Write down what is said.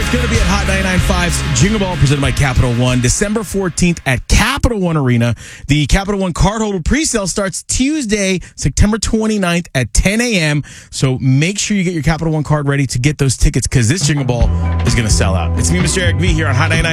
It's going to be at Hot 99.5's Jingle Ball presented by Capital One, December 14th at Capital One Arena. The Capital One cardholder presale starts Tuesday, September 29th at 10 a.m. So make sure you get your Capital One card ready to get those tickets because this Jingle Ball is going to sell out. It's me, Mr. Eric V, here on Hot 99.